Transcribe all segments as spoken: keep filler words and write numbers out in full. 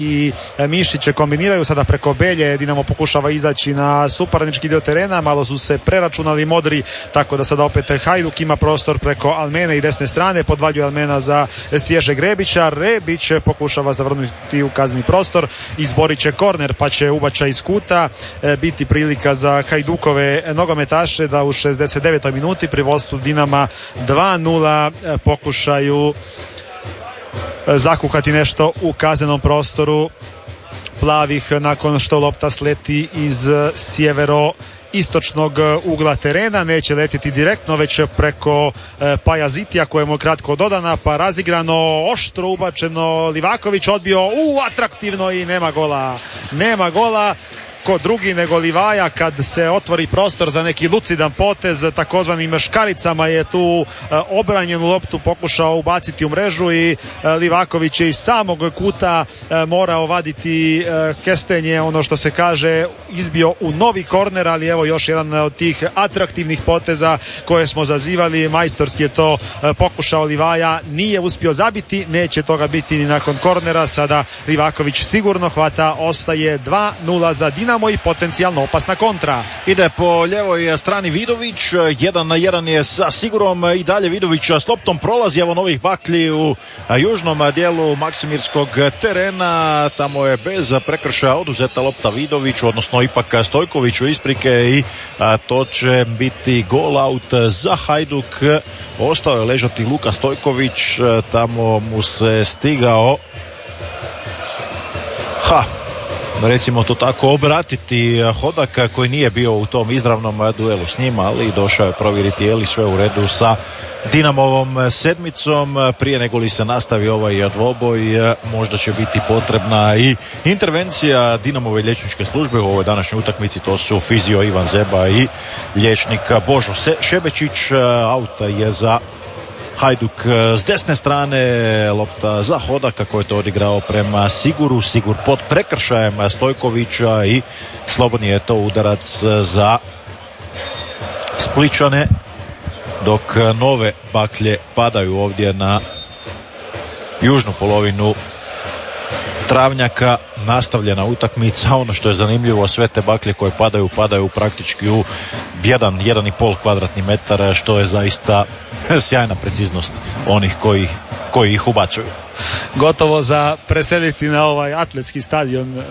i Mišić kombiniraju sada preko Belje. Dinamo pokušava izaći na suparnički dio terena, malo su se preračunali modri, tako da sada opet Hajduk ima prostor preko Almene i desne strane, podvaljuje Almena za svježeg Rebića. Rebić pokušava zavrnuti u kazneni prostor, izborit će korner pa će ubačaj iz kuta biti prilika za Hajdukove nogometaše da u šezdeset devetoj minuti pri vodstvu Dinama dva nula pokušaju zakuhati nešto u kaznenom prostoru plavih nakon što lopta sleti iz sjevero istočnog ugla terena. Neće letiti direktno, već preko e, Pajazitija kojemu je kratko dodana, pa razigrano, oštro ubačeno, Livaković odbio, u atraktivno i nema gola. Nema gola. Ko drugi nego Livaja kad se otvori prostor za neki lucidan potez, takozvanim škaricama je tu e, obranjenu loptu pokušao ubaciti u mrežu i e, Livaković je iz samog kuta e, morao vaditi e, kestenje, ono što se kaže, izbio u novi korner, ali evo još jedan od tih atraktivnih poteza koje smo zazivali. Majstorski je to e, pokušao Livaja, nije uspio zabiti, neće toga biti ni nakon kornera. Sada Livaković sigurno hvata, ostaje dva nula za Dinamo i potencijalno opasna kontra. Ide po ljevoj strani Vidović, jedan na jedan je sa Sigurom i dalje Vidović s loptom prolazi, evo novih baklji u južnom dijelu maksimirskog terena, tamo je bez prekršaja oduzeta lopta Vidoviću, odnosno ipak Stojkoviću isprike i a, to će biti gol out za Hajduk. Ostao je ležati Luka Stojković, tamo mu se stigao ha recimo to tako obratiti Hodak koji nije bio u tom izravnom duelu s njima, ali došao je provjeriti je li sve u redu sa Dinamovom sedmicom. Prije nego li se nastavi ovaj dvoboj, možda će biti potrebna i intervencija Dinamove liječničke službe u ovoj današnjoj utakmici. To su fizio Ivan Zeba i liječnik Božo Šebečić. Auta je za Hajduk s desne strane, lopta za Hodaka koji je to odigrao prema Siguru. Sigur pod prekršajem Stojkovića i slobodni je to udarac za Spličane, dok nove baklje padaju ovdje na južnu polovinu travnjaka. Nastavljena utakmica, ono što je zanimljivo, sve te baklje koje padaju, padaju praktički u jedan, jedan i pol kvadratni metar, što je zaista sjajna preciznost onih koji, koji ih ubacuju. Gotovo za preseliti na ovaj atletski stadion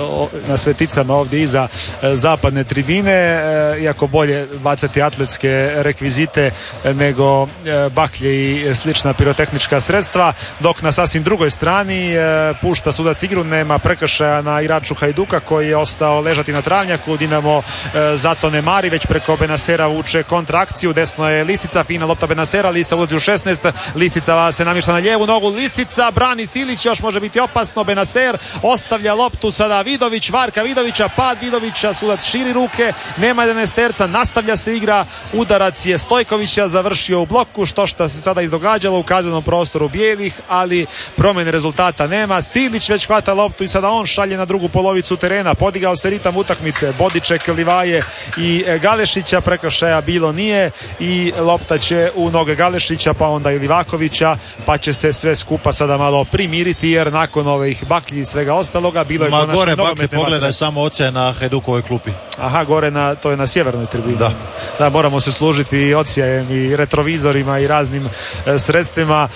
na Sveticama ovdje iza zapadne tribine, iako bolje bacati atletske rekvizite nego baklje i slična pirotehnička sredstva, dok na sasvim drugoj strani pušta sudac igru, nema prekršaja na igraču Hajduka koji je ostao ležati na travnjaku. Dinamo zato ne mari, već preko Benasera vuče kontrakciju, desno je Lisica, fina lopta Benasera, Lisica ulazi u šesnaest, Lisica se namješta na lijevu nogu, Lisica brani Silić, još može biti opasno, Benaser ostavlja loptu, sada Vidović, Varka Vidovića, pad Vidovića, sudac širi ruke, nema jedanesterca, nastavlja se igra, udarac je Stojkovića završio u bloku, što što se sada izdogađalo u kaznenom prostoru bijelih, ali promjene rezultata nema. Silić već hvata loptu i sada on šalje na drugu polovicu terena, podigao se ritam utakmice, Bodiček, Livaje i Galešića, prekršaja bilo nije i lopta će u noge Galešića pa onda i Livakovića, pa će se sve skupa sada malo primiriti, jer nakon ovih baklji i svega ostaloga bilo je Ma konačno gore baklje, pogledaj vatre. samo oce na Hajdukovoj klupi. Aha, gore na, to je na sjevernoj tribini. Da. Da, moramo se služiti i ocijajem i retrovizorima i raznim e, sredstvima,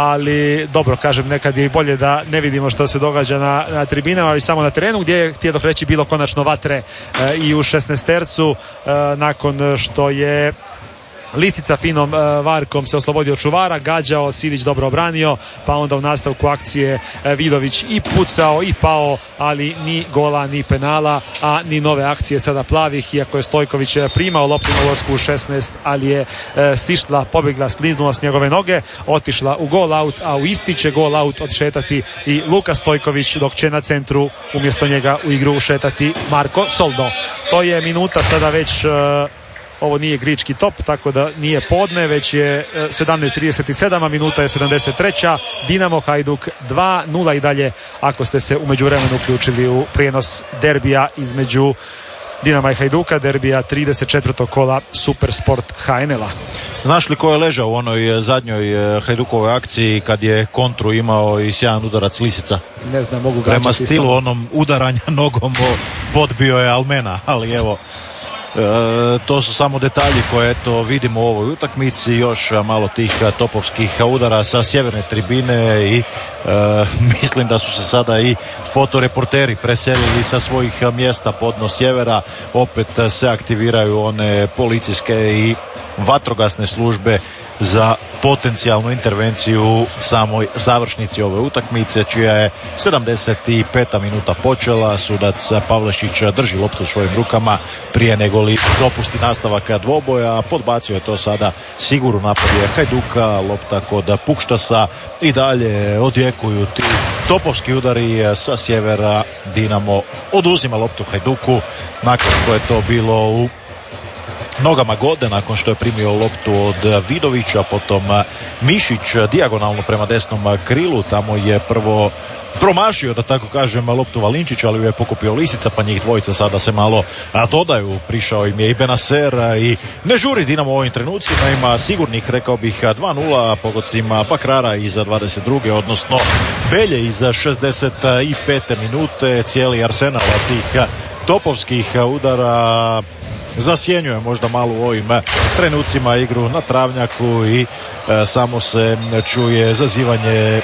ali dobro, kažem, nekad je i bolje da ne vidimo što se događa na, na tribinama, ali samo na terenu gdje je, htio dok reći, bilo konačno vatre e, i u šesnaestercu e, nakon što je Lisica finom uh, varkom se oslobodio čuvara, gađao, Silić dobro obranio, pa onda u nastavku akcije uh, Vidović i pucao i pao, ali ni gola ni penala, a ni nove akcije sada plavih, iako je Stojković primao loptu na ulasku u šesnaest, ali je uh, sišla, pobjegla, sliznula s njegove noge, otišla u gol out, a u isti će gol out odšetati i Luka Stojković, dok će na centru umjesto njega u igru ušetati Marko Soldo. To je minuta sada već uh, ovo nije grički top, tako da nije podne, već je sedamnaest trideset sedam, a minuta je sedamdeset treća. Dinamo Hajduk dva nula i dalje, ako ste se u međuvremenu uključili u prijenos derbija između Dinama i Hajduka, derbija trideset četvrtog kola Supersport H N L-a. Znaš li ko je ležao u onoj zadnjoj Hajdukovoj akciji kad je kontru imao i sjajan udarac Lisica? Ne znam, mogu gađati. Prema stilu samo onom udaranja nogom podbio je Almena, ali evo, E, to su samo detalji koje eto vidimo u ovoj utakmici. Još malo tih topovskih udara sa sjeverne tribine i e, mislim da su se sada i fotoreporteri preselili sa svojih mjesta podno sjevera. Opet se aktiviraju one policijske i vatrogasne službe za potencijalnu intervenciju u samoj završnici ove utakmice, čija je sedamdeset peta minuta počela. Sudac Pavlešić drži loptu u svojim rukama prije nego li dopusti nastavak dvoboja. Podbacio je to sada sigurno napad je Hajduka, lopta kod Pukštasa i dalje odjekuju ti topovski udari sa sjevera. Dinamo oduzima loptu Hajduku nakon što je to bilo u nogama Gode, nakon što je primio loptu od Vidovića, potom Mišić dijagonalno prema desnom krilu, tamo je prvo promašio, da tako kažem, loptu Valinčić, ali ju je pokupio Lisica, pa njih dvojica sada se malo dodaju. Prišao im je i Benacer i ne žuri Dinamo u ovim trenucima, ima sigurnih, rekao bih, dva nula pogodcima Bakrara iza dvadeset druge odnosno Belje iza šezdeset pete minute. Cijeli arsenal tih topovskih udara zasjenjuje možda malo u ovim trenucima igru na travnjaku i e, samo se čuje zazivanje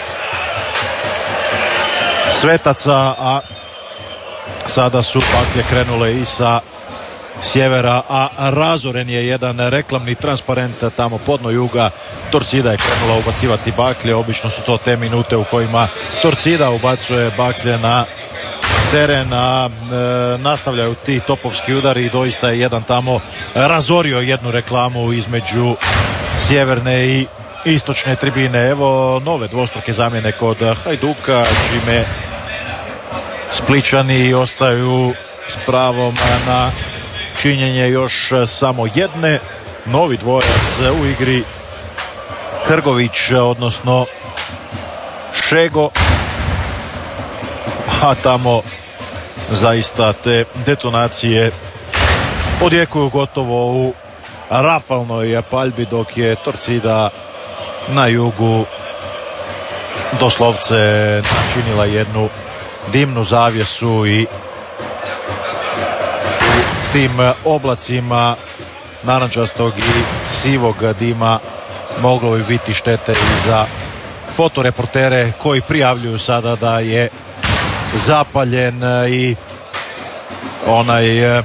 svetaca, a sada su baklje krenule i sa sjevera, a razoren je jedan reklamni transparent tamo podno juga. Torcida je krenula ubacivati baklje, obično su to te minute u kojima Torcida ubacuje baklje na teren, a e, nastavljaju ti topovski udari i doista je jedan tamo razorio jednu reklamu između sjeverne i istočne tribine. Evo nove dvostruke zamjene kod Hajduka, čime Spličani ostaju s pravom na činjenje još samo jedne. Novi dvojac u igri, Hrgović odnosno Šego, a tamo zaista te detonacije odjekuju gotovo u rafalnoj paljbi, dok je Torcida na jugu doslovce načinila jednu dimnu zavjesu i u tim oblacima narančastog i sivog dima moglo bi biti štete i za fotoreportere koji prijavljuju sada da je zapaljen i onaj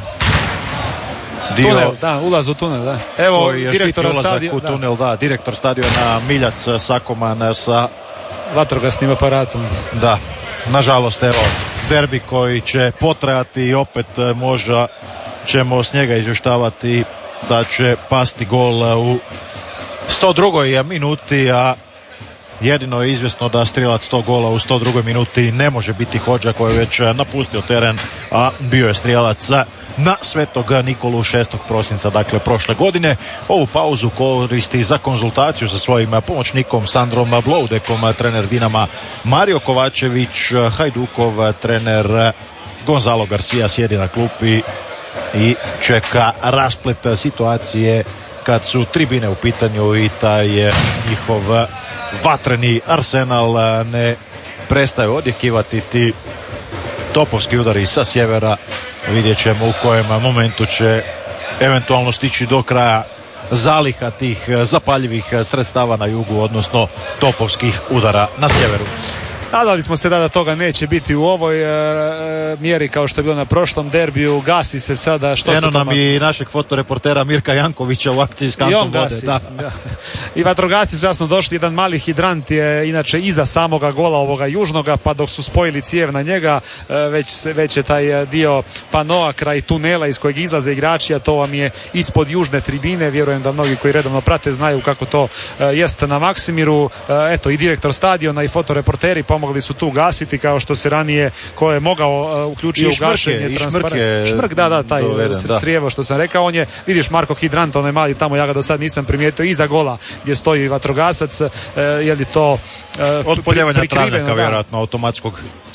dio tunel, da, ulaz u tunel, da. Evo direktor stadiona, u tunel, da. da, direktor stadiona Miljac Sakoman sa vatrogasnim aparatom. Da, nažalost, evo derbi koji će potrajati i opet možda ćemo s njega izvještavati da će pasti gol u sto drugoj minuti, a jedino je izvjesno da strijelac sto gola u sto drugoj minuti ne može biti Hodža koji je već napustio teren, a bio je strijelac na Svetog Nikolu šestog prosinca, dakle prošle godine. Ovu pauzu koristi za konzultaciju sa svojim pomoćnikom Sandrom Bloudekom, trener Dinama Mario Kovačević, Hajdukov trener Gonzalo Garcia sjedi na klupi i čeka rasplet situacije kad su tribine u pitanju i taj njihov vatreni arsenal ne prestaju odjekivati. Ti topovski udari sa sjevera, vidjet ćemo u kojem momentu će eventualno stići do kraja zaliha tih zapaljivih sredstava na jugu, odnosno topovskih udara na sjeveru. Nadali smo se da, da toga neće biti u ovoj e, mjeri kao što je bilo na prošlom derbiju. Gasi se sada. Što Eno nam tamo... i našeg fotoreportera Mirka Jankovića u akciji s kantom vode. Da. Da. I vatrogasci su jasno došli. Jedan mali hidrant je inače iza samoga gola ovoga južnoga, pa dok su spojili cijev na njega, e, već, već je taj dio panoa kraj tunela iz kojeg izlaze igrači, a to vam je ispod južne tribine. Vjerujem da mnogi koji redovno prate znaju kako to e, jest na Maksimiru. E, eto i direktor stadiona i fotoreporteri pomogli su tu gasiti, kao što se ranije ko je mogao uh, uključio u gašenje transparent. Šmrk, da, da, taj doveden, crijevo što sam rekao, on je, vidiš Marko Hidrant, onaj mali tamo, ja ga do sad nisam primijetio, iza gola gdje stoji vatrogasac, uh, je li to uh, od poljevanja travnjaka, vjerojatno automatskog.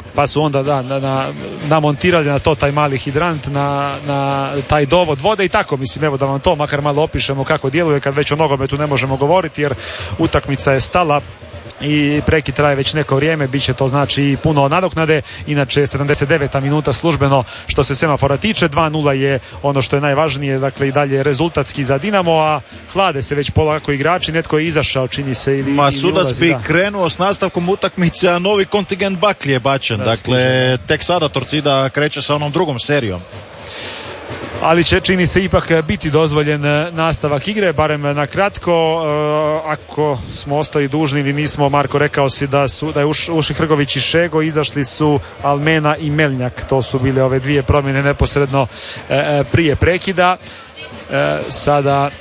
pa su onda da, na, na, namontirali na to taj mali hidrant, na, na taj dovod vode i tako, mislim, evo da vam to makar malo opišemo kako djeluje kad već o nogometu ne možemo govoriti jer utakmica je stala i prekid traje već neko vrijeme, bit će to znači i puno nadoknade. Inače sedamdeset deveta minuta službeno što se semafora tiče, dva nula je ono što je najvažnije, dakle i dalje rezultatski za Dinamo, a hlade se već polako igrači, netko je izašao čini se ili, Ma ili sudac ulazi, bi da. krenuo s nastavkom utakmice, a novi kontingent baklje je bačen, da, dakle stiže. Tek sada Torcida kreće sa onom drugom serijom. Ali će, čini se, ipak biti dozvoljen nastavak igre, barem na kratko. E, ako smo ostali dužni ili nismo, Marko, rekao si da su da je Uš, Uši Hrgović i Šego, izašli su Almena i Melnjak. To su bile ove dvije promjene neposredno e, prije prekida. E, sada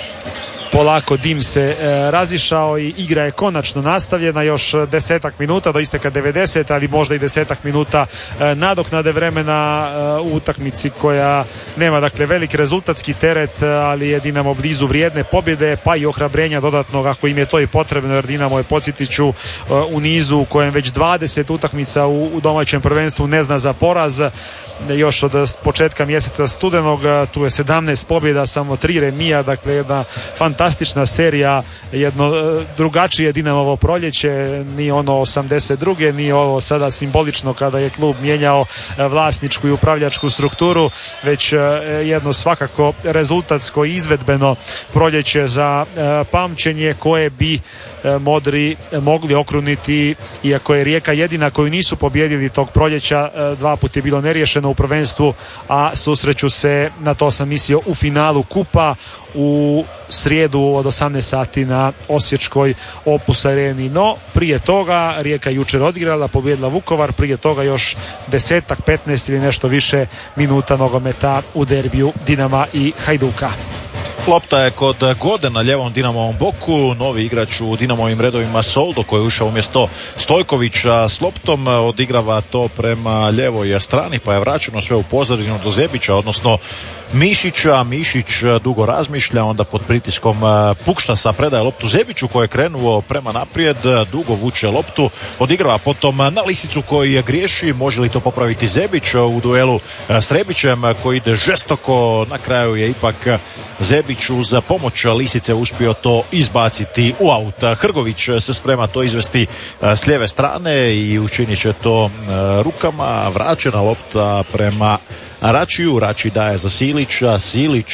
polako dim se e, razišao i igra je konačno nastavljena, još desetak minuta do isteka devedeset, ali možda i desetak minuta e, nadoknade vremena e, u utakmici koja nema dakle veliki rezultatski teret, ali je Dinamo blizu vrijedne pobjede pa i ohrabrenja dodatnog ako im je to i potrebno, jer Dinamo je, podsjetit ću, e, u nizu u kojem već dvadeset utakmica u, u domaćem prvenstvu ne zna za poraz. Još od početka mjeseca studenog, tu je sedamnaest pobjeda, samo tri remija, dakle jedna fantastična serija, jedno drugačije Dinamovo proljeće, ni ono osamdeset druge, ni ovo sada simbolično kada je klub mijenjao vlasničku i upravljačku strukturu, već jedno svakako rezultatsko i izvedbeno proljeće za pamćenje koje bi Modri mogli okruniti, iako je Rijeka jedina koju nisu pobjedili tog proljeća, dva put je bilo neriješeno u prvenstvu, a susreću se, na to sam mislio, u finalu kupa u srijedu od osamnaest sati na osječkoj Opus Areni. No, prije toga Rijeka jučer odigrala, pobijedila Vukovar, prije toga još desetak, petnaest ili nešto više minuta nogometa u derbiju Dinama i Hajduka. Lopta je kod Gode na ljevom Dinamovom boku, novi igrač u Dinamovim redovima Soldo koji je ušao umjesto Stojkovića s loptom, odigrava to prema ljevoj strani pa je vraćeno sve u pozadinu do Zebića, odnosno Mišića. Mišić dugo razmišlja, onda pod pritiskom Pukštasa predaje loptu Zebiću koji je krenuo prema naprijed, dugo vuče loptu, odigrava potom na Lisicu koji je griješi, može li to popraviti Zebić u duelu s Rebićem koji ide žestoko, na kraju je ipak Zebić uz pomoć Lisice uspio to izbaciti u aut. Hrgović se sprema to izvesti s lijeve strane i učinit će to rukama, vraćena lopta prema Račiju, Rači daje za Silića, Silić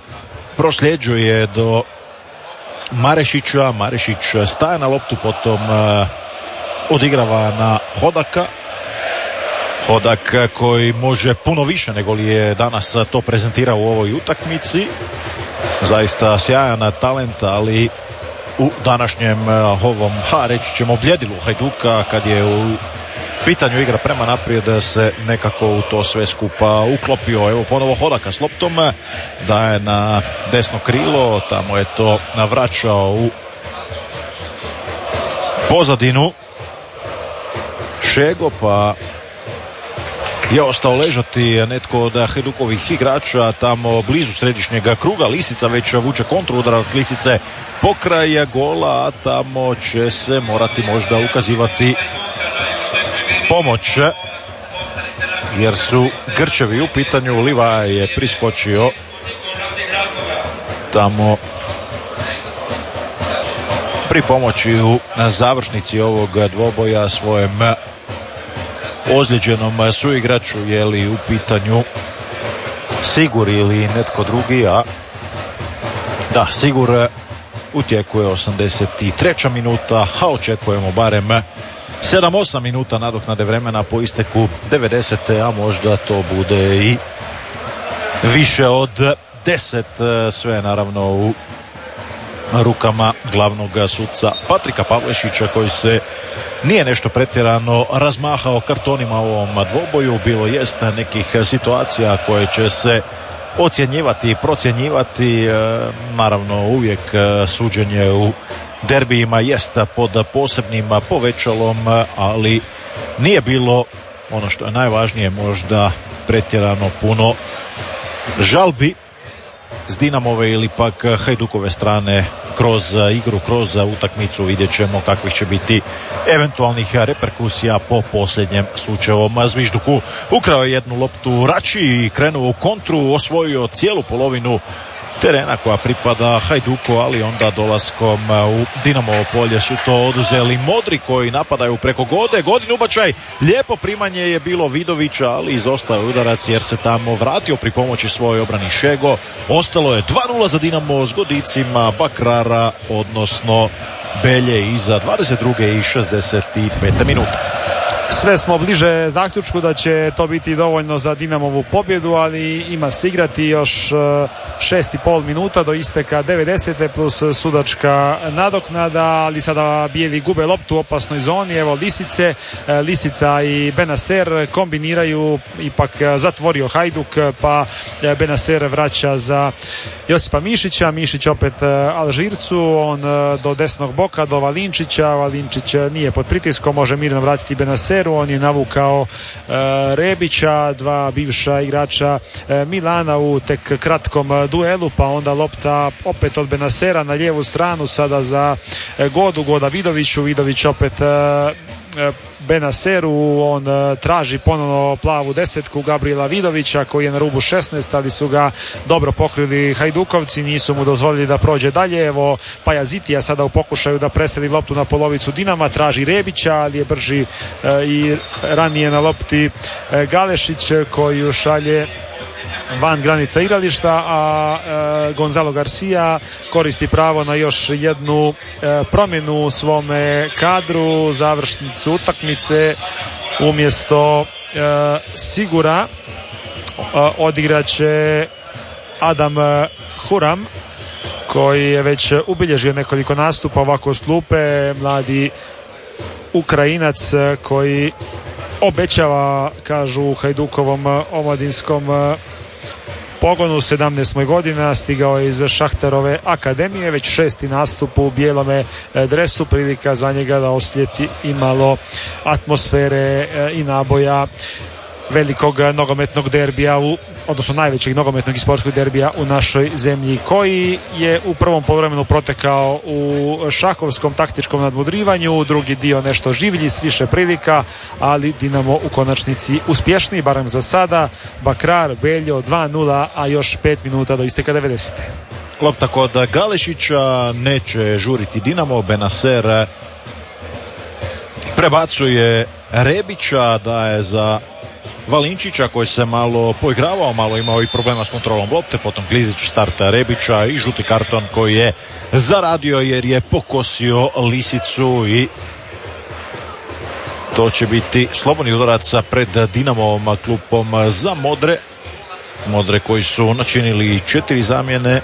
prosljeđuje do Marešića, Marešić staje na loptu, potom odigrava na Hodaka, Hodak koji može puno više nego li je danas to prezentirao u ovoj utakmici, zaista sjajan talent, ali u današnjem ovom, ha, reći ćemo, bljedilu Hajduka kad je u pitanju igra prema naprijed se nekako u to sve skupa uklopio. Evo ponovo Hodaka s loptom, daje na desno krilo, tamo je to navraćao u pozadinu Šego, pa je ostao ležati netko od Hajdukovih igrača tamo blizu središnjeg kruga. Lisica već vuče kontru, udarac Lisice pokraj gola, a tamo će se morati možda ukazivati pomoć jer su Grčevi u pitanju. Liva je priskočio tamo pri pomoći u završnici ovog dvoboja svojem ozlijeđenom suigraču, je li u pitanju Sigur ili netko drugi, a da, Sigur u tijeku je osamdeset treća minuta, a očekujemo barem sedam osam minuta nadoknade vremena po isteku devedesete, a možda to bude i više od deset, sve naravno u rukama glavnog suca Patrika Pavlešića koji se nije nešto pretjerano razmahao kartonima u ovom dvoboju. Bilo jest nekih situacija koje će se ocjenjivati i procjenjivati, naravno uvijek suđenje u derbijima jest pod posebnim povećalom, ali nije bilo, ono što je najvažnije, možda pretjerano puno žalbi s Dinamove ili pak Hajdukove strane kroz igru, kroz utakmicu. Vidjet ćemo kakvih će biti eventualnih reperkusija po posljednjem slučajevom zvižduku. Ukrao je jednu loptu Rači i krenuo u kontru, osvojio cijelu polovinu terena koja pripada Hajduku, ali onda dolaskom u Dinamovo polje su to oduzeli Modri koji napadaju preko Gode. Godin ubačaj, lijepo primanje je bilo Vidovića, ali izostao je udarac jer se tamo vratio pri pomoći svojoj obrani Šego. Ostalo je dva nula za Dinamo s godicima Bakrara, odnosno Belje iza dvadeset druge i šezdeset pete minute. Sve smo bliže zaključku da će to biti dovoljno za Dinamovu pobjedu, ali ima se igrati još šest i pol minuta do isteka devedesete plus sudačka nadoknada, ali sada bijeli gube loptu u opasnoj zoni. Evo Lisice, Lisica i Benacer kombiniraju, ipak zatvorio Hajduk, pa Benacer vraća za Josipa Mišića, Mišić opet Alžircu, on do desnog boka, do Valinčića, Valinčić nije pod pritiskom, može mirno vratiti Benacer. On je navukao e, Rebića, dva bivša igrača e, Milana u tek kratkom duelu, pa onda lopta opet od Benasera na lijevu stranu sada za e, Godu, Goda Vidoviću, Vidović opet e, e, Benaseru, on uh, traži ponovno plavu desetku Gabriela Vidovića koji je na rubu šesnaest, ali su ga dobro pokrili Hajdukovci, nisu mu dozvolili da prođe dalje. Evo Pajazitija sada u pokušaju da preseli loptu na polovicu Dinama, traži Rebića, ali je brži uh, i ranije na lopti uh, Galešić koji ju šalje van granica igrališta, a e, Gonzalo Garcia koristi pravo na još jednu e, promjenu u svome kadru, završnicu utakmice. Umjesto e, Sigura e, odigraće Adam Huram koji je već ubilježio nekoliko nastupa ovako s klupe, mladi Ukrajinac koji obećava, kažu u Hajdukovom omladinskom pogonu, sedamnaest godina, stigao je iz Šahterove akademije, već šesti nastup u bijelome dresu, prilika za njega da osjeti i malo atmosfere i naboja velikog nogometnog derbija, u, odnosno najvećeg nogometnog i sportskog derbija u našoj zemlji, koji je u prvom poluvremenu protekao u šahovskom taktičkom nadmudrivanju, drugi dio nešto življi s više prilika, ali Dinamo u konačnici uspješniji, barem za sada. Bakrar, Beljo dva nula, a još pet minuta do isteka devedesete. Lopta kod Galešića, neće žuriti Dinamo, Benacer prebacuje Rebića, daje za Valinčića koji se malo poigravao, malo imao i problema s kontrolom lopte, potom Klizić starta Rebića i žuti karton koji je zaradio jer je pokosio Lisicu i to će biti slobodni udarac pred Dinamovom klupom za Modre. Modre koji su načinili četiri zamjene,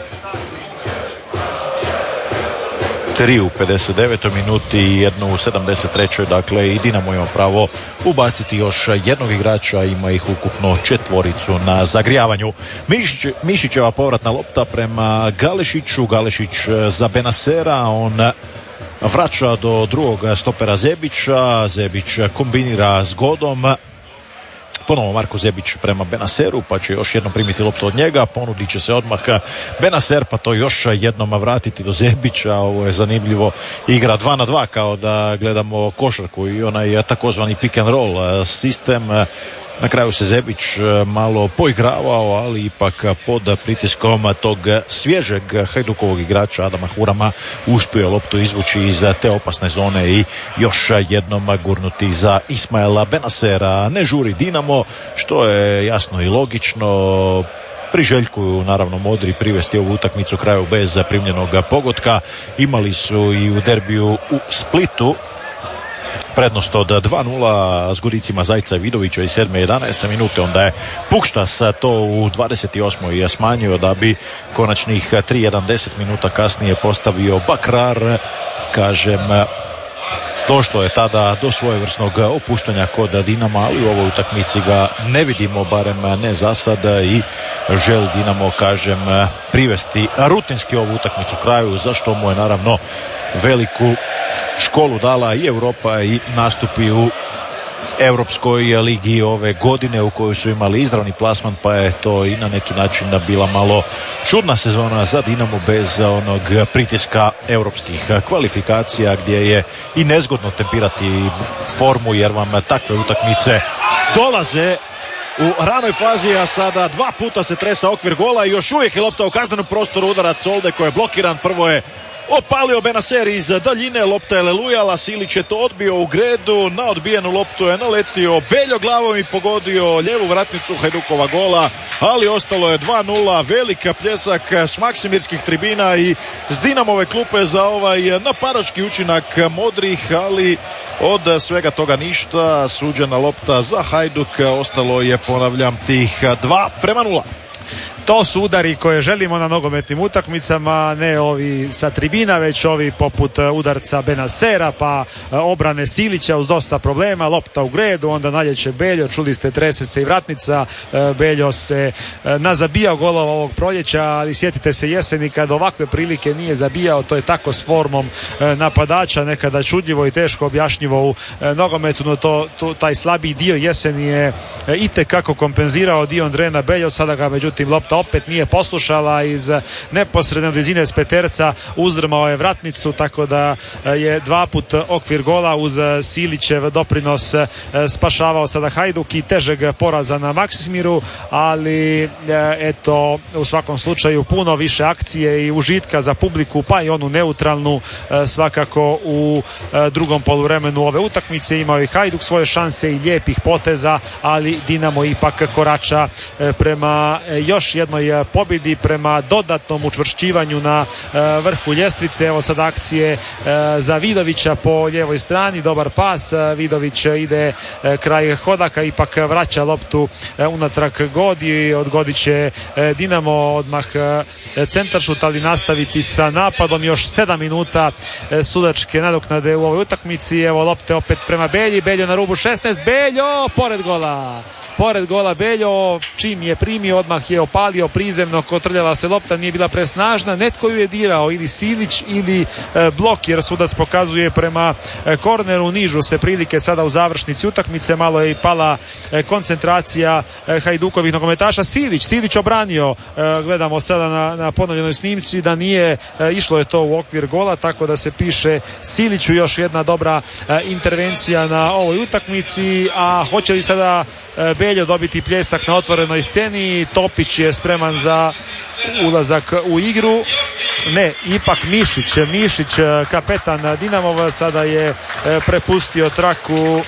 tri u pedeset devetoj minuti i jednu u sedamdeset trećoj Dakle i Dinamo ima pravo ubaciti još jednog igrača, ima ih ukupno četvoricu na zagrijavanju. Mišić, Mišićeva povratna lopta prema Galešiću, Galešić za Benasera, on vraća do drugog stopera Zebića, Zebić kombinira s Godom, ponovo Marko Zebić prema Benaseru, pa će još jednom primiti loptu od njega, ponudit će se odmah Benaser, pa to još jednom vratiti do Zebića. Ovo je zanimljivo, igra dva na dva kao da gledamo košarku i onaj takozvani pick and roll sistem. Na kraju se Zebić malo poigravao, ali ipak pod pritiskom tog svježeg Hajdukovog igrača Adama Hurama uspio loptu izvući iz te opasne zone i još jednom gurnuti za Ismaela Benasera. Ne žuri Dinamo, što je jasno i logično. Priželjkuju naravno Modri privesti ovu utakmicu kraju bez primljenog pogotka. Imali su i u derbiju u Splitu prednost od dva nula s godicima Zajca i Vidovića iz sedme i jedanaeste minute, onda je Pukštas to u dvadeset osmoj smanjio da bi konačnih tri jedan deset minuta kasnije postavio Bakrar. Kažem, došlo je tada do svojevrsnog opuštanja kod Dinama, ali u ovoj utakmici ga ne vidimo, barem ne za sada, i želi Dinamo, kažem, privesti rutinski ovu utakmicu kraju, za što mu je naravno veliku školu dala i Europa i nastupi u Europskoj ligi ove godine u kojoj su imali izravni plasman, pa je to i na neki način bila malo čudna sezona za Dinamo bez onog pritiska europskih kvalifikacija gdje je i nezgodno tempirati formu jer vam takve utakmice dolaze u ranoj fazi, a sada dva puta se tresa okvir gola i još uvijek je lopta u kaznenom prostoru, udarac Solde koji je blokiran, prvo je opalio Benacer iz daljine, lopta je lelujala, Silić je to odbio u gredu, na odbijenu loptu je naletio Beljo glavom i pogodio lijevu vratnicu Hajdukova gola, ali ostalo je dva nula, velika pljesak s maksimirskih tribina i s Dinamove klupe za ovaj napadački učinak modrih, ali od svega toga ništa, suđena lopta za Hajduk, ostalo je, ponavljam, tih dva prema nula. To su udari koje želimo na nogometnim utakmicama, ne ovi sa tribina, već ovi poput udarca Benasera, pa obrane Silića uz dosta problema, lopta u gredu, onda naljeće Beljo, čuli ste, trese se i vratnica, Beljo se nazabijao golova ovog proljeća, ali sjetite se jeseni kad ovakve prilike nije zabijao, to je tako s formom napadača, nekada čudljivo i teško objašnjivo u nogometu, no to, to, taj slabiji dio jeseni je itekako kompenzirao dio Drena Beljo, sada ga međutim lopta opet nije poslušala, iz neposredne blizine s peterca uzdrmao je vratnicu, tako da je dva put okvir gola uz Silićev doprinos spašavao sada Hajduk i težeg poraza na Maksimiru, ali eto, u svakom slučaju puno više akcije i užitka za publiku, pa i onu neutralnu svakako u drugom poluvremenu ove utakmice. Imao i Hajduk svoje šanse i lijepih poteza, ali Dinamo ipak korača prema još jednoj pobjedi, prema dodatnom učvršćivanju na vrhu ljestvice. Evo sad akcije za Vidovića po lijevoj strani, dobar pas, Vidović ide kraj Hodaka, ipak vraća loptu unatrag Godi, odgodit će Dinamo odmah centaršut, ali nastaviti sa napadom. Još sedam minuta sudačke nadoknade u ovoj utakmici. Evo lopte opet prema Belji, Beljo na rubu šesnaest, Beljo pored gola pored gola Beljo, čim je primio odmah je opalio prizemno, kotrljala se lopta, nije bila presnažna, netko ju je dirao, ili Silić ili e, blok, jer sudac pokazuje prema e, korneru. Nižu se prilike sada u završnici utakmice, malo je i pala e, koncentracija e, Hajdukovih nogometaša. Silić, Silić obranio, e, gledamo sada na, na ponovljenoj snimci da nije e, išlo je to u okvir gola, tako da se piše Siliću. Još jedna dobra e, intervencija na ovoj utakmici, a hoće li sada e, Beljo dobiti pljesak na otvorenoj sceni? Topić je spreman za ulazak u igru. Ne, ipak Mišić, Mišić kapetan Dinamova sada je prepustio traku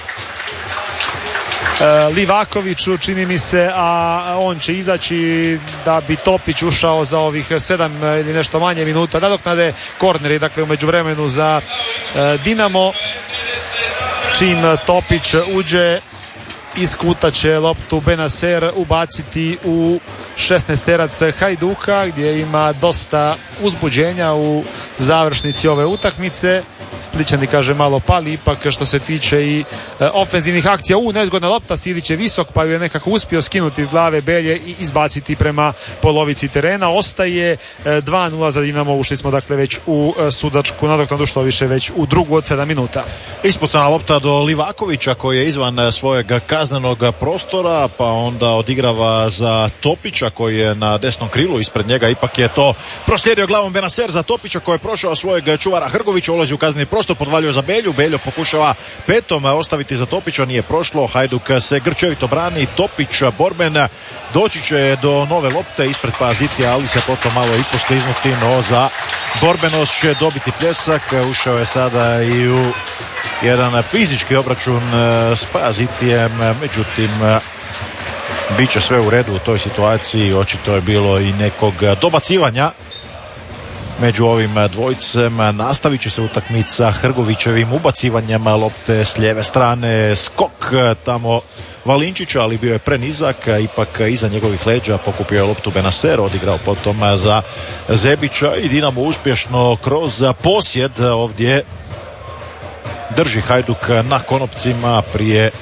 Livakoviću, čini mi se, a on će izaći da bi Topić ušao za ovih sedam ili nešto manje minuta nadoknade. Korner je dakle u međuvremenu za Dinamo. Čim Topić uđe, iz kuta će loptu Benacer ubaciti u šesnaesterac Hajduka, gdje ima dosta uzbuđenja u završnici ove utakmice. Splićani, kaže, malo pali ipak što se tiče i e, ofenzivnih akcija. U, nezgodna lopta, Silić je visok pa ju je nekako uspio skinuti iz glave Belje i izbaciti prema polovici terena. Ostaje e, dva nula za Dinamo. Ušli smo dakle već u e, sudačku nadoknadu, što više već u drugu od sedam minuta. Ispucana lopta do Livakovića koji je izvan svojeg kaznenog prostora, pa onda odigrava za Topića koji je na desnom krilu, ispred njega ipak je to proslijedio glavom Benacer za Topića koji je prošao svojeg čuvara Hrgovića, ulazi u kazneni prostor, podvaljuje za Belju, Beljo pokušava petom ostaviti za Topića, nije prošlo, Hajduk se grčevito brani, Topić borben, doći će do nove lopte ispred Pazitija, ali se potom malo i poskliznuti, no za borbenost će dobiti pljesak. Ušao je sada i u jedan fizički obračun s Pazitijem, međutim bit će sve u redu u toj situaciji. Očito je bilo i nekog dobacivanja među ovim dvojicem. Nastavit će se utakmica Hrgovićevim ubacivanjem lopte s lijeve strane, skok tamo Valinčića, ali bio je prenizak, ipak iza njegovih leđa pokupio je loptu Benacer, odigrao potom za Zebića i Dinamo uspješno kroz posjed ovdje drži Hajduk na konopcima prije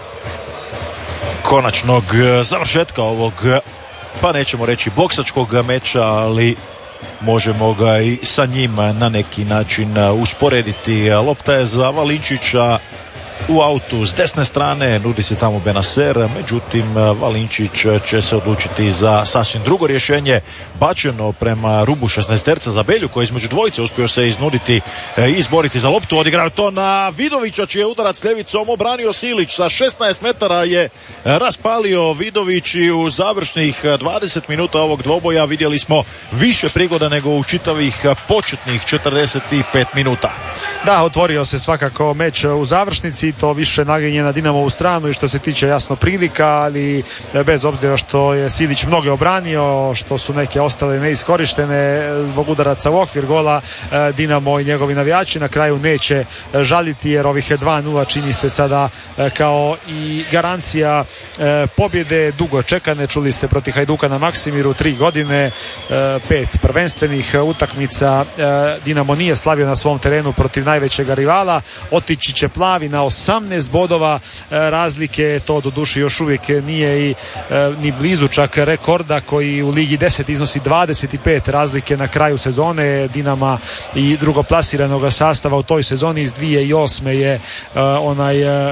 konačnog završetka ovog, pa nećemo reći boksačkog meča, ali možemo ga i sa njim na neki način usporediti. Lopta je za Valinčića, u autu s desne strane, nudi se tamo Benacer, međutim Valinčić će se odlučiti za sasvim drugo rješenje, bačeno prema rubu šesnaesterca za Belju, koji između dvojice uspio se iznuditi i izboriti za loptu. Odigrao to na Vidovića, čiji je udarac ljevicom obranio Silić. Sa šesnaest metara je raspalio Vidović i u završnih dvadeset minuta ovog dvoboja vidjeli smo više prigoda nego u čitavih početnih četrdeset pet minuta. Da, otvorio se svakako meč u završnici, to više naginje na Dinamovu stranu i što se tiče jasno prilika, ali bez obzira što je Silić mnoge obranio, što su neke ostale neiskorištene zbog udaraca u okvir gola, Dinamo i njegovi navijači na kraju neće žaliti, jer ovih dva nula čini se sada kao i garancija pobjede dugo čekane. Čuli ste protiv Hajduka na Maksimiru, tri godine, pet prvenstvenih utakmica, Dinamo nije slavio na svom terenu protiv najvećeg rivala. Otići će plavi na osamnaest bodova razlike, to doduše još uvijek nije i ni blizu čak rekorda koji u Ligi deset iznosi dvadeset pet razlike na kraju sezone Dinama i drugoplasiranog sastava u toj sezoni iz dvije tisuće osme je onaj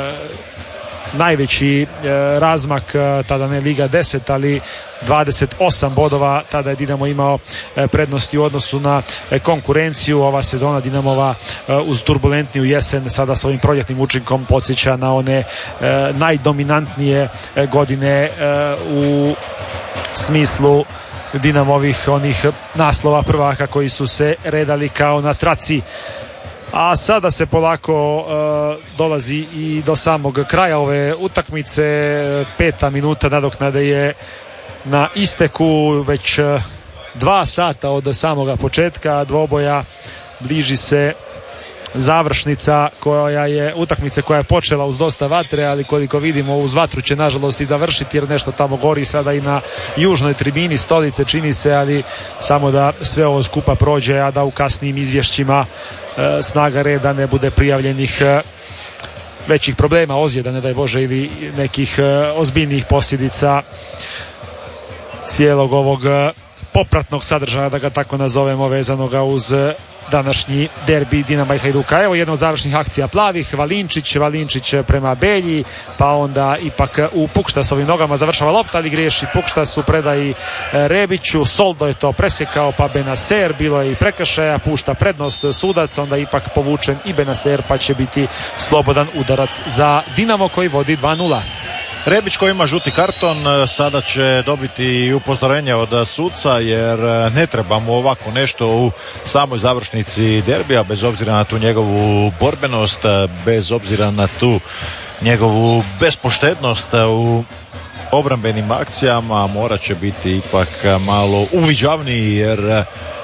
najveći razmak, tada ne Liga deset, ali dvadeset osam bodova, tada je Dinamo imao prednosti u odnosu na konkurenciju. Ova sezona Dinamova uz turbulentniju jesen sada s ovim proljetnim učinkom podsjeća na one najdominantnije godine u smislu Dinamovih onih naslova prvaka koji su se redali kao na traci. A sada se polako uh, dolazi i do samog kraja ove utakmice. Peta minuta nadoknade je na isteku, već uh, dva sata od samoga početka dvoboja. Bliži se završnica koja je utakmice koja je počela uz dosta vatre, ali koliko vidimo uz vatru će nažalost i završiti, jer nešto tamo gori sada i na južnoj tribini stolice čini se, ali samo da sve ovo skupa prođe, a da u kasnijim izvješćima e, snaga reda ne bude prijavljenih e, većih problema, ozljeda ne daj Bože, ili nekih e, ozbiljnijih posljedica cijelog ovog e, popratnog sadržaja, da ga tako nazovemo, vezanoga uz e, današnji derbi Dinama i Hajduka. Evo jedna od završnih akcija plavih, Valinčić, Valinčić prema Belji, pa onda ipak u Pukštasovim nogama završava lopta, ali griješi Pukštas u predaji Rebiću. Soldo je to presjekao, pa Benacer, bilo je i prekršaja, pušta prednost sudac, onda ipak povučen i Benacer, pa će biti slobodan udarac za Dinamo koji vodi dva nula. Rebić koji ima žuti karton sada će dobiti upozorenje od suca, jer ne treba mu ovako nešto u samoj završnici derbija, bez obzira na tu njegovu borbenost, bez obzira na tu njegovu bespoštednost u obrambenim akcijama. Morat će biti ipak malo uviđavniji, jer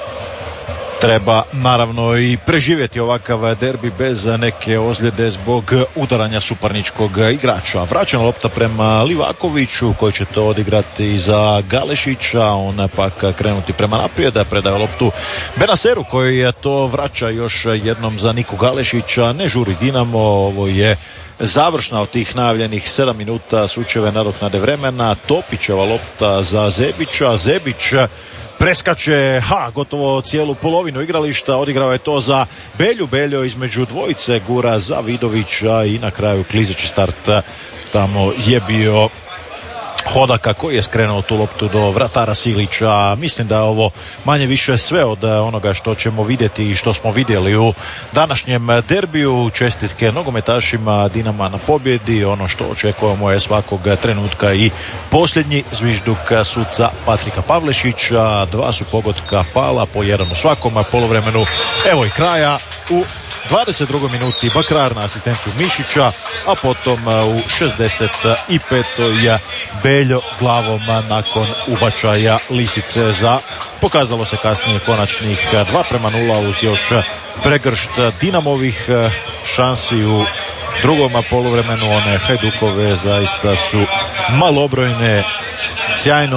treba naravno i preživjeti ovakav derbi bez neke ozljede zbog udaranja suparničkog igrača. Vraćena lopta prema Livakoviću koji će to odigrati za Galešića, on pak krenuti prema naprijed, predaje loptu Benaceru koji to vraća još jednom za Niku Galešića. Ne žuri Dinamo, ovo je završna od tih najavljenih sedam minuta sučeve nadoknade vremena. Topićeva lopta za Zebića, Zebić preskače ha, gotovo cijelu polovinu igrališta, odigrao je to za Belju, Beljo između dvojice gura za Vidovića i na kraju klizeći start tamo je bio Hodaka koji je skrenuo tu loptu do vratara Silića. Mislim da je ovo manje više sve od onoga što ćemo vidjeti i što smo vidjeli u današnjem derbiju. Čestitke nogometašima Dinama na pobjedi. Ono što očekujemo je svakog trenutka i posljednji zvižduk suca Patrika Pavlešića. Dva su pogotka pala, po jedan u svakom poluvremenu. Evo i kraja u dvadeset drugoj minuti Bakrar na asistenciju Mišića, a potom u šezdeset petoj Beljo glavom nakon ubačaja Lisice za, pokazalo se kasnije, konačnih dva prema nula uz još pregršt Dinamovih šansi u drugom poluvremenu. One Hajdukove zaista su malobrojne, sjajno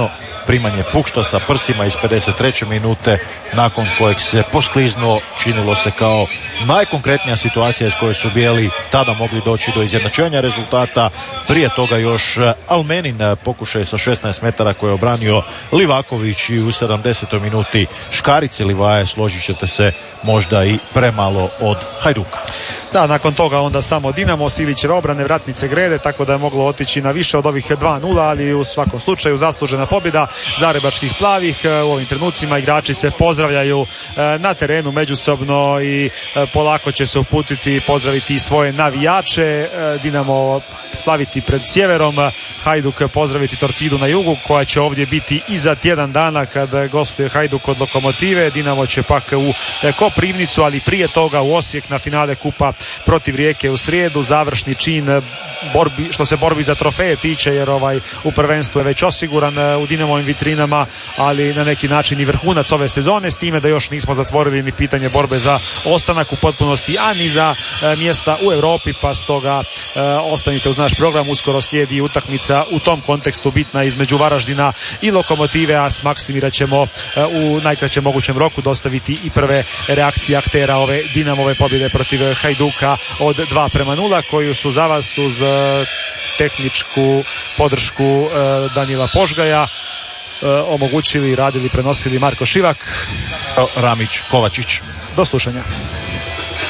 primanje pukšta sa prsima iz pedeset treće minute, nakon kojeg se poskliznuo, činilo se kao najkonkretnija situacija iz koje su bijeli tada mogli doći do izjednačenja rezultata. Prije toga još Almenin pokušaj sa šesnaest metara koje je obranio Livaković i u sedamdesetoj minuti Škarice Livaje, složit ćete se, možda i premalo od Hajduka. Da, nakon toga onda samo Dinamo, Silićeve obrane, vratnice Grede, tako da je moglo otići na više od ovih dva nula, ali u svakom slučaju zaslužena pobjeda zagrebačkih plavih. U ovim trenucima igrači se pozdravljaju na terenu međusobno i polako će se uputiti pozdraviti svoje navijače. Dinamo slaviti pred Sjeverom, Hajduk pozdraviti Torcidu na jugu, koja će ovdje biti i za tjedan dana kad gostuje Hajduk od Lokomotive. Dinamo će pak u Koprivnicu, ali prije toga u Osijek na finale kupa protiv Rijeke u srijedu. Završni čin borbi, što se borbi za trofeje tiče, jer ovaj u prvenstvu je već osiguran u Dinamovim vitrinama, ali na neki način i vrhunac ove sezone, s time da još nismo zatvorili ni pitanje borbe za ostanak u potpunosti, a ni za e, mjesta u Europi, pa stoga e, ostanite uz naš program. Uskoro slijedi utakmica u tom kontekstu bitna između Varaždina i Lokomotive, a s Maksimirat ćemo e, u najkraćem mogućem roku dostaviti i prve reakcije aktera ove Dinamove pobjede protiv Hajduka od dva prema nula, koju su za vas uz e, tehničku podršku e, Danila Požgaja e, omogućili, radili, prenosili Marko Šivak, Ramić Kovačić. Do slušanja.